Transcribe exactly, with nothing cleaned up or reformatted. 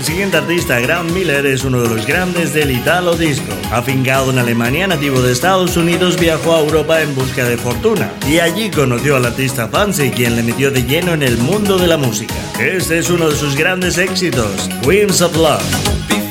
siguiente artista, Grant Miller, es uno de los grandes del Italo Disco. Afincado en Alemania, nativo de Estados Unidos, viajó a Europa en busca de fortuna y allí conoció al artista Fancy, quien le metió de lleno en el mundo de la música. Este es uno de sus grandes éxitos, Winds of Love.